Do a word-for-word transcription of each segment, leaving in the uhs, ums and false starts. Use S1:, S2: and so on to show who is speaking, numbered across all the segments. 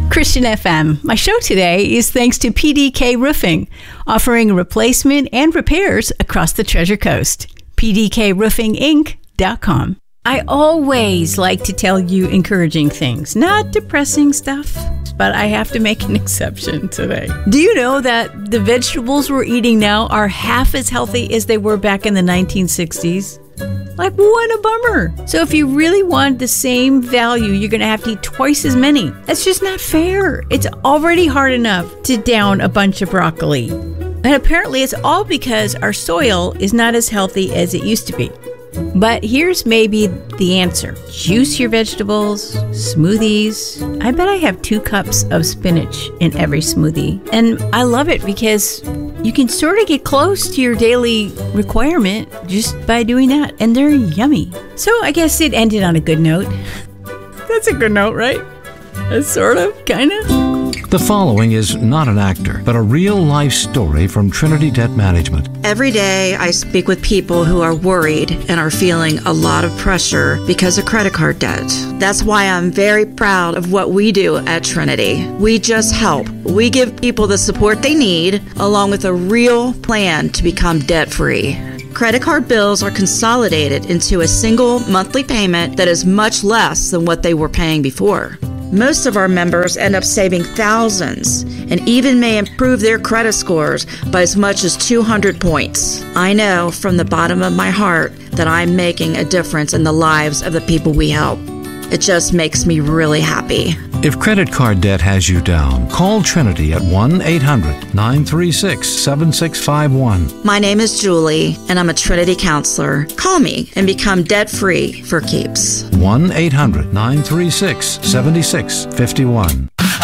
S1: Christian F M. My show today is thanks to P D K Roofing, offering replacement and repairs across the Treasure Coast. P D K roofing inc dot com. I always like to tell you encouraging things, not depressing stuff, but I have to make an exception today. Do you know that the vegetables we're eating now are half as healthy as they were back in the nineteen sixties? Like, what a bummer. So if you really want the same value, you're going to have to eat twice as many. That's just not fair. It's already hard enough to down a bunch of broccoli. And apparently it's all because our soil is not as healthy as it used to be. But here's maybe the answer. Juice your vegetables, smoothies. I bet I have two cups of spinach in every smoothie. And I love it because you can sort of get close to your daily requirement just by doing that. And they're yummy. So I guess it ended on a good note. That's a good note, right? That's sort of, kind of.
S2: The following is not an actor, but a real-life story from Trinity Debt Management.
S3: Every day I speak with people who are worried and are feeling a lot of pressure because of credit card debt. That's why I'm very proud of what we do at Trinity. We just help. We give people the support they need, along with a real plan to become debt-free. Credit card bills are consolidated into a single monthly payment that is much less than what they were paying before. Most of our members end up saving thousands and even may improve their credit scores by as much as two hundred points. I know from the bottom of my heart that I'm making a difference in the lives of the people we help. It just makes me really happy.
S2: If credit card debt has you down, call Trinity at one eight hundred nine three six seven six five one.
S3: My name is Julie, and I'm a Trinity counselor. Call me and become debt-free for keeps.
S2: one eight hundred nine three six seven six five one.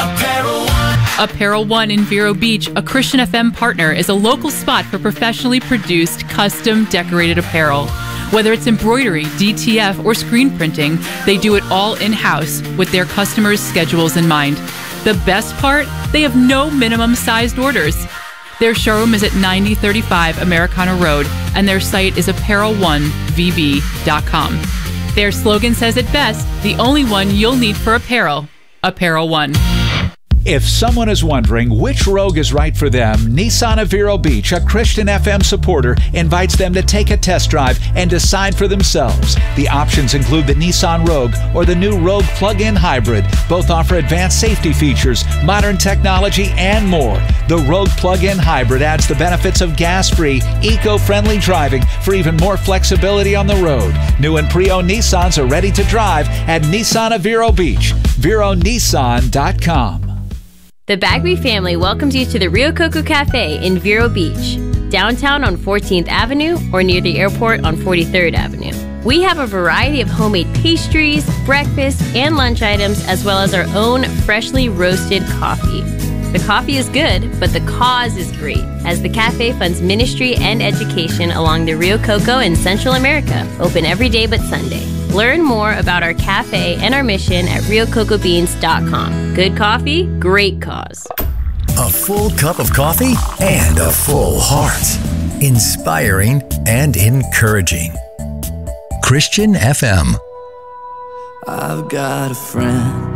S4: Apparel One in Vero Beach, a Christian F M partner, is a local spot for professionally produced, custom decorated apparel. Whether it's embroidery, D T F, or screen printing, they do it all in-house with their customers' schedules in mind. The best part? They have no minimum-sized orders. Their showroom is at ninety thirty-five Americana Road, and their site is apparel one v b dot com. Their slogan says it best, the only one you'll need for apparel, Apparel One.
S5: If someone is wondering which Rogue is right for them, Nissan of Vero Beach, a Christian F M supporter, invites them to take a test drive and decide for themselves. The options include the Nissan Rogue or the new Rogue plug-in hybrid. Both offer advanced safety features, modern technology, and more. The Rogue plug-in hybrid adds the benefits of gas-free, eco-friendly driving for even more flexibility on the road. New and pre-owned Nissans are ready to drive at Nissan of Vero Beach. Vero Nissan dot com.
S6: The Bagby family welcomes you to the Rio Coco Cafe in Vero Beach, downtown on fourteenth Avenue or near the airport on forty-third Avenue. We have a variety of homemade pastries, breakfast, and lunch items, as well as our own freshly roasted coffee. The coffee is good, but the cause is great, as the cafe funds ministry and education along the Rio Coco in Central America, open every day but Sunday. Learn more about our cafe and our mission at rio coco beans dot com. Good coffee, great cause.
S7: A full cup of coffee and a full heart. Inspiring and encouraging. Christian F M.
S8: I've got a friend